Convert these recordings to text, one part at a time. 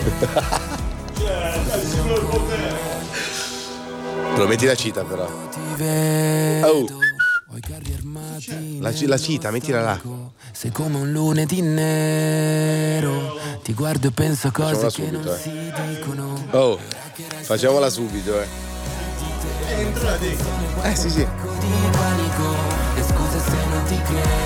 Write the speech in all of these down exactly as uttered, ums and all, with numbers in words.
Lo metti la cita però. Oh. La, la cita, mettila là. Sei come un lunedì nero. Ti guardo e penso a cose che non si dicono. Oh, facciamola subito, eh. Entra di. Eh sì sì. E scusa se non ti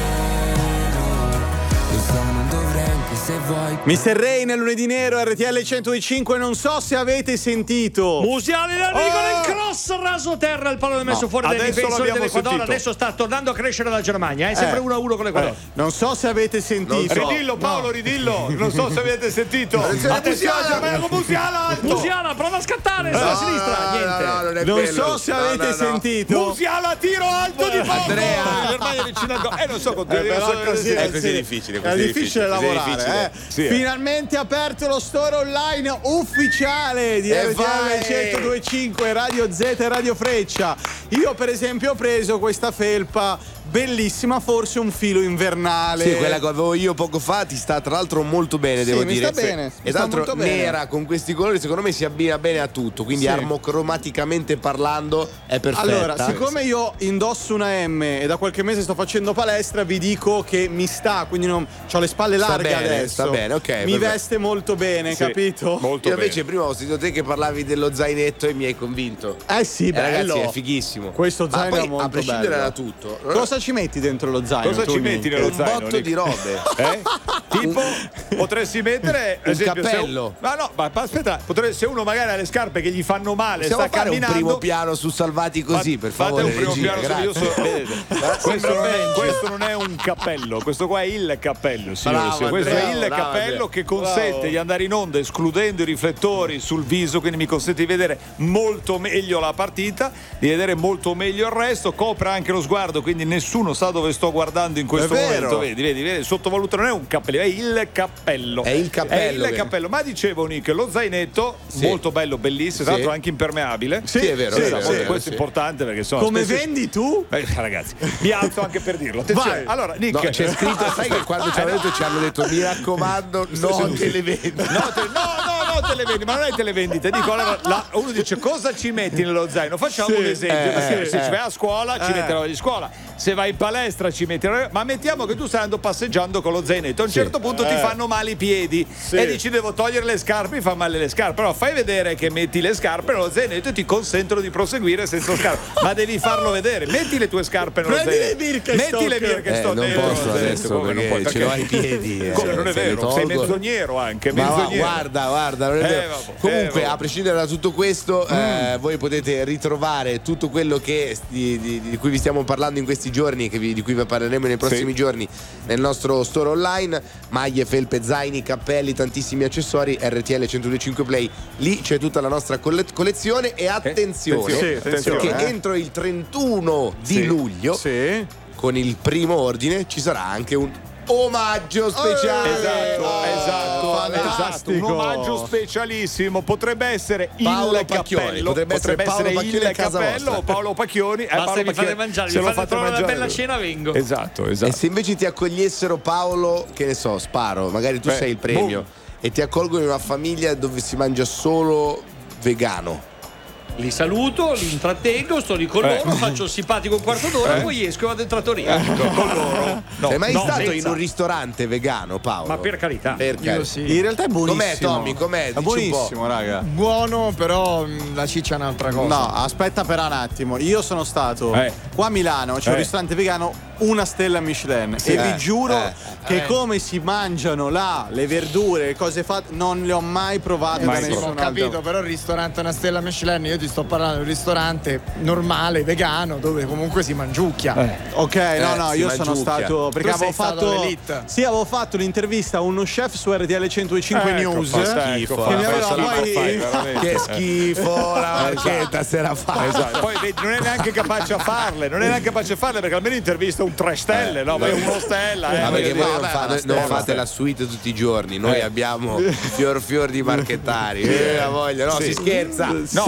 credo. Lo so, non dovrei anche se vuoi. mister Rain, lunedì nero, R T L centodue e cinque. Non so se avete sentito. Musiale in arrivo Oh! nel cross raso terra, il pallone messo No, fuori dai adesso difensori l'abbiamo dell'Equador. sentito. Adesso sta tornando a crescere la Germania, è sempre Eh. uno a uno con l'Equador. Eh, non so se avete sentito. Non so. Ridillo Paolo, No. ridillo. Non so se avete sentito. Attenzione, Attenzione, Musiala! Germania con Musiala alto. Musiala prova a scattare sulla No, sinistra, no, niente. no, non è Non quello. so se No, avete no, no. sentito. Musiala tiro alto di poco. Andrea. La Germania vicino al gol. Eh non so Eh, continuare però so così, è sì, così è difficile, è così è difficile difficile, così è lavorare. difficile. Eh. Sì, eh. Finalmente aperto lo store online ufficiale di E R T L vai. centodue e cinque, Radio Z e Radio Freccia. Io per esempio ho preso questa felpa bellissima, forse un filo invernale. Sì, quella che avevo io poco fa ti sta tra l'altro molto bene, Sì, devo mi dire. sta bene, mi E sta tra l'altro molto bene. nera con questi colori secondo me si abbina bene a tutto, quindi Sì. armocromaticamente parlando è perfetta. Allora, siccome io indosso una M e da qualche mese sto facendo palestra, vi dico che mi sta, quindi non ho le spalle Sta larghe bene, adesso. sta bene, ok, Mi vabbè. veste molto bene, Sì, capito? molto io bene. invece prima ho sentito te che parlavi dello zainetto e mi hai convinto. Eh sì, Eh, bello. ragazzi, è fighissimo. Questo Ma zaino poi, è molto a prescindere bello. da tutto, Cosa ci metti dentro lo zaino? Cosa tu, ci Nick? metti nello un zaino? botto Nick? di robe. Eh? Tipo potresti mettere ad Un esempio, se cappello. ma no, ma ma aspetta, potrebbe, se uno magari ha le scarpe che gli fanno male, Possiamo sta fare un camminando. primo piano su Salvati così, per Fate favore. un primo regia, piano su- grazie. io so- vedete, questo, Sembra non è, Benji. questo non è un cappello, questo qua è il cappello, signore. Bravo, questo Andrea, è il bravo, cappello Andrea. che consente Bravo. di andare in onda escludendo i riflettori sul viso, quindi mi consente di vedere molto meglio la partita, di vedere molto meglio il resto, copre anche lo sguardo, quindi nessuno sa dove sto guardando in questo È vero. momento. Vedi, vedi, vedi, sottovaluta, non è un cappello, è il cappello. È il cappello, È il vero. cappello. Ma dicevo Nick, lo zainetto Sì. molto bello, bellissimo, tra Sì. l'altro anche impermeabile. Sì, è vero, Sì, è vero, molto- è vero, questo sì. è importante perché insomma, Come spesso- vendi tu? Eh, ragazzi, mi alzo anche per dirlo. Attenzione. Vai. Allora, Nick, No, c'è scritto, sai che quando ci hanno detto ci hanno detto mi raccomando, non te le vendi. No, te- no, no, no, televendi, ma non è televendite. Dico, allora, la- uno dice cosa ci metti nello zaino? Facciamo Sì, un esempio. eh, perché eh, se eh. ci vai a scuola, ci Eh. metti la roba di scuola. Se vai in palestra, ci metti la roba. Ma mettiamo che tu stai andando passeggiando con lo zainetto. A un certo punto ti Eh. fanno male i piedi e dici devo togliere le scarpe, mi fa male le scarpe. Però fai vedere che metti le scarpe nello zainetto e ti consentono di proseguire senza scarpe. Ma devi farlo vedere. Metti le tue scarpe nello Prendi le zainetto. Birkenstock. Metti le Eh, Birkenstock. non dentro posso lo zainetto. adesso Come non perché puoi? ce l'ho ai piedi. eh, Come non è se le vero? Sei tolgo. menzognero anche. Ma menzognero. guarda, guarda, non è Eh, vero. vabbè, Comunque, eh, vabbè. a prescindere da tutto questo, eh, voi potete ritrovare tutto quello che di, di- di cui vi stiamo parlando in questi giorni, che vi- di cui vi parleremo nei prossimi Sì. giorni nel nostro store online. Maglie, felpe, zaini, cappelli, tantissimi accessori. R T L centodue e cinque Play. Lì c'è tutta la nostra colle- collezione. E attenzione, attenzione, sì, attenzione, perché eh. entro il trentuno di Sì. luglio, Sì. con il primo ordine, ci sarà anche un omaggio speciale. Esatto, Oh, esatto, fantastico. esatto, un omaggio specialissimo. Potrebbe essere Paolo il Pacchioni, cappello, potrebbe essere Paolo essere Pacchioni a il casa cappello vostra. o Paolo Pacchioni. Eh, Basta Paolo che mi fate Pacchioni, mangiare, se mi lo fate fate trovare una mangiare. bella cena, vengo. Esatto, E esatto. se invece ti accogliessero Paolo, che ne so, sparo, magari tu Beh, sei il premio, boom. e ti accolgono in una famiglia dove si mangia solo vegano. Li saluto, li intrattengo, sto lì con loro, faccio il simpatico un quarto d'ora, Eh. poi esco e vado in trattoria. Con loro. No, sei mai no, stato senza. in un ristorante vegano, Paolo? Ma per carità. Per Io carità. sì. In realtà è buonissimo. Com'è, Tommy? Com'è? È Dici un buonissimo, raga. Buono, però mh, la ciccia è un'altra cosa. No, aspetta per un attimo. Io sono stato Eh. qua a Milano, c'è Eh. un ristorante vegano, una stella Michelin. Sì. E Eh. vi giuro Eh. che Eh. come si mangiano là le verdure, le cose fatte, non le ho mai provate Mai da provato. nessun Ho altro. capito, però il ristorante è una stella Michelin, io ti sto parlando di un ristorante normale, vegano, dove comunque si mangiucchia. Ok, no, no, si io sono mangiucchia. stato perché Tu avevo sei stato fatto all'Elite. Sì, avevo fatto l'intervista a uno chef su R T L centodue e cinque Ecco, News. fa schifo, schifo, che mi fa aveva schifo, poi- fai, veramente. Che schifo la marchetta sera fa. Esatto. Poi vedi, non è neanche capace a farle, non è neanche capace a farle perché almeno intervista un tre stelle, no? Ma è uno stella, eh. Ma perché voglio voi dire. non, fa- una non stella. fate la suite tutti i giorni, noi Eh. abbiamo fior fior di marchettari. Eh, la voglia, no, Sì. si scherza. No, Stiamo si scherza,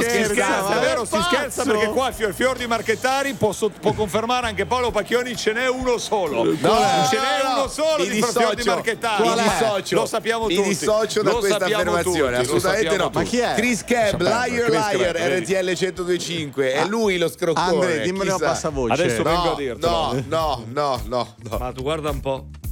scherza, scherza, ma è vero, è si scherza pazzo. perché qua fior, fior di marchettari posso, può confermare anche Paolo Pacchioni, ce n'è uno solo. No, ce n'è no, no. uno solo Mi di fior di dissocio. marchettari. Mi dissocio. Lo sappiamo Mi tutti. dissocio da Lo questa sappiamo affermazione. tutti, lo Assolutamente sappiamo no. Ma chi è? Chris Cab, Liar Chris Liar, Cab, R T L centodue È lui lo scroccone. Andre, dimmelo a chissà. passavoce. Adesso vengo a No, dirtelo. no, no, no, no, no. Ma tu guarda un po'.